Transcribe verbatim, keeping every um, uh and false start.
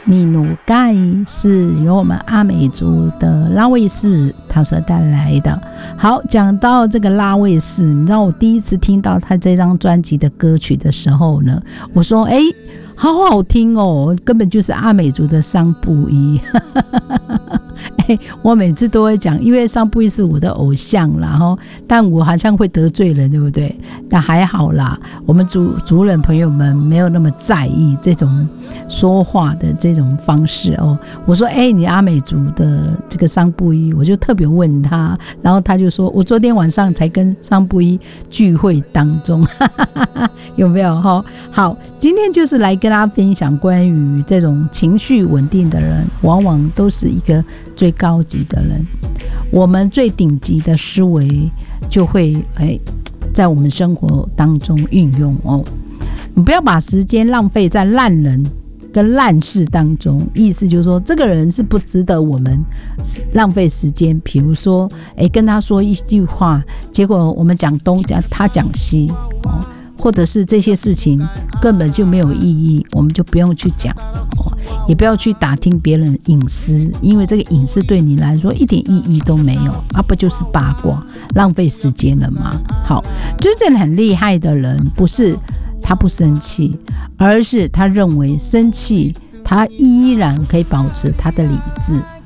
米努盖是由我们阿美族的拉卫士他所带来的。好，讲到这个拉卫士，你知道我第一次听到他这张专辑的歌曲的时候呢，我说哎，好好听哦，根本就是阿美族的桑布伊。欸、我每次都会讲，因为桑布伊是我的偶像啦，齁，但我好像会得罪人，对不对？但还好啦，我们族族人朋友们没有那么在意这种说话的这种方式哦。我说，哎、欸，你阿美族的这个桑布伊，我就特别问他，然后他就说，我昨天晚上才跟桑布伊聚会当中，有没有齁？好，今天就是来跟大家分享关于这种情绪稳定的人，往往都是一个最高级的人，我们最顶级的思维就会、欸、在我们生活当中运用哦。你不要把时间浪费在烂人跟烂事当中，意思就是说这个人是不值得我们浪费时间。比如说、欸、跟他说一句话，结果我们讲东讲他讲西、哦，或者是这些事情根本就没有意义，我们就不用去讲、哦、也不要去打听别人隐私，因为这个隐私对你来说一点意义都没有啊，不就是八卦浪费时间了吗？好，真正很厉害的人不是他不生气，而是他认为生气他依然可以保持他的理智